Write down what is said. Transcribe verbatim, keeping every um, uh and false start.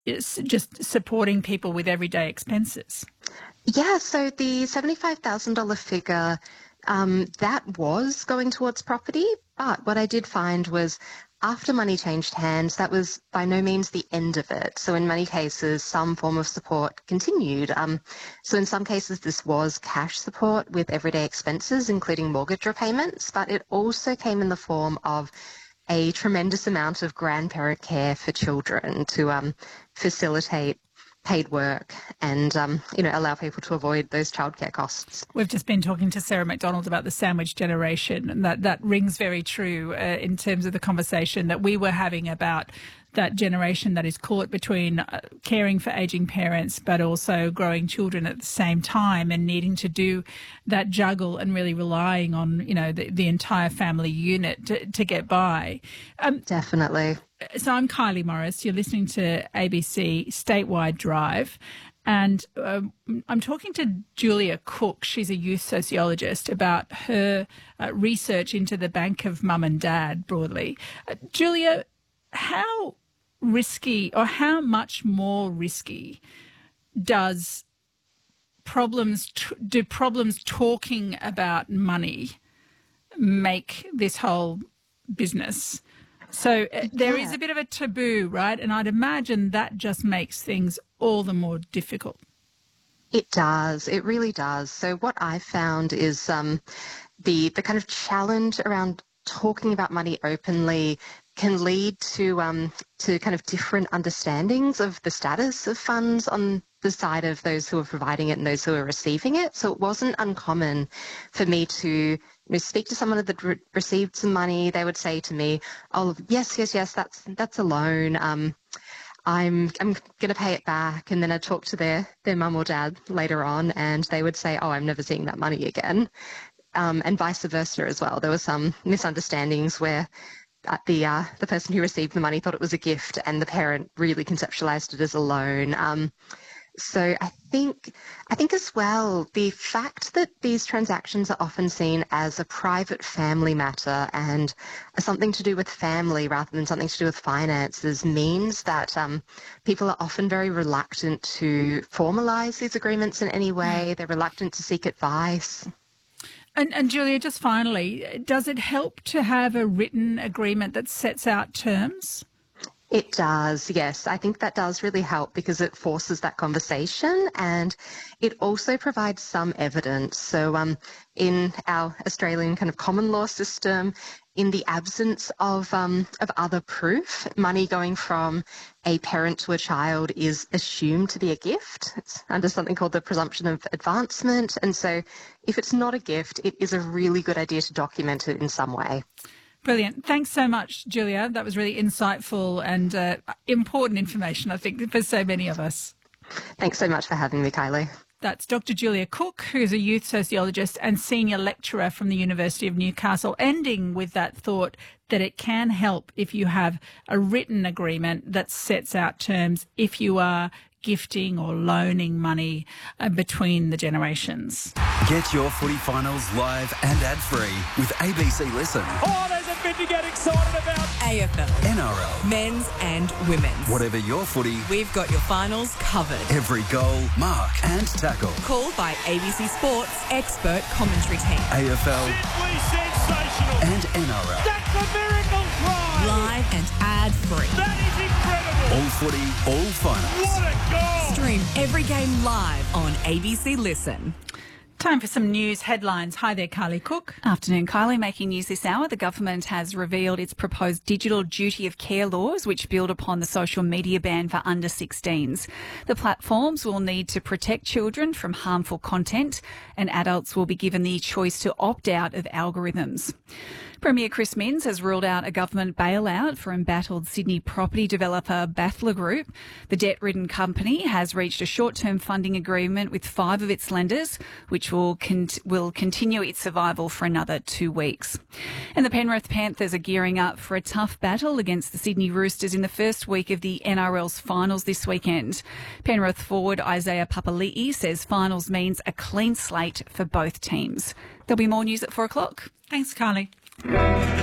is just supporting people with everyday expenses. Yeah, so the seventy-five thousand dollars figure, um, that was going towards property, but what I did find was after money changed hands, that was by no means the end of it. So in many cases, some form of support continued. Um, so in some cases, this was cash support with everyday expenses, including mortgage repayments, but it also came in the form of a tremendous amount of grandparent care for children to um, facilitate paid work and, um, you know, allow people to avoid those childcare costs. We've just been talking to Sarah McDonald about the sandwich generation, and that, that rings very true uh, in terms of the conversation that we were having about that generation that is caught between uh, caring for ageing parents but also growing children at the same time and needing to do that juggle and really relying on, you know, the, the entire family unit to, to get by. Um, Definitely. So I'm Kylie Morris. You're listening to A B C Statewide Drive. And um, I'm talking to Julia Cook. She's a youth sociologist about her uh, research into the bank of mum and dad broadly. Uh, Julia, how risky or how much more risky does problems, t- do problems talking about money make this whole business? So uh, there Yeah. is a bit of a taboo, right? And I'd imagine that just makes things all the more difficult. It does. It really does. So what I've found is um, the the kind of challenge around talking about money openly can lead to um, to kind of different understandings of the status of funds on the side of those who are providing it and those who are receiving it. So it wasn't uncommon for me to you know, speak to someone that re- received some money. They would say to me, "Oh, yes, yes, yes, that's that's a loan. Um, I'm I'm going to pay it back." And then I'd talk to their their mum or dad later on, and they would say, "Oh, I'm never seeing that money again," um, and vice versa as well. There were some misunderstandings where uh, the uh, the person who received the money thought it was a gift, and the parent really conceptualized it as a loan. Um, So I think, I think as well, the fact that these transactions are often seen as a private family matter and something to do with family rather than something to do with finances means that um, people are often very reluctant to formalise these agreements in any way. They're reluctant to seek advice. And, and Julia, just finally, does it help to have a written agreement that sets out terms? It does, yes. I think that does really help because it forces that conversation and it also provides some evidence. So um, in our Australian kind of common law system, in the absence of um, of other proof, money going from a parent to a child is assumed to be a gift. It's under something called the presumption of advancement. And so if it's not a gift, it is a really good idea to document it in some way. Brilliant. Thanks so much, Julia. That was really insightful and uh, important information, I think, for so many of us. Thanks so much for having me, Kylie. That's Doctor Julia Cook, who's a youth sociologist and senior lecturer from the University of Newcastle, ending with that thought that it can help if you have a written agreement that sets out terms if you are gifting or loaning money uh, between the generations. Get your footy finals live and ad-free with A B C Listen. Oh, there's a bit to get excited about. A F L, N R L, men's and women's. whatever your footy, We've got your finals covered. every goal, mark and tackle. Called by A B C Sports expert commentary team. A F L Simply sensational. and N R L. That's a miracle try. Live and ad-free. That is incredible. All footy, all finals. What a goal. Stream every game live on A B C Listen. Time for some news headlines. Hi there, Carly Cook. Afternoon, Kylie. Making news this hour, the government has revealed its proposed digital duty of care laws, which build upon the social media ban for under sixteens. The platforms will need to protect children from harmful content, and adults will be given the choice to opt out of algorithms. Premier Chris Minns has ruled out a government bailout for embattled Sydney property developer Bathler Group. The debt-ridden company has reached a short-term funding agreement with five of its lenders, which will con- will continue its survival for another two weeks. And the Penrith Panthers are gearing up for a tough battle against the Sydney Roosters in the first week of the N R L's finals this weekend. Penrith forward Isaiah Papali'i says finals means a clean slate for both teams. There'll be more news at four o'clock. Thanks, Carly.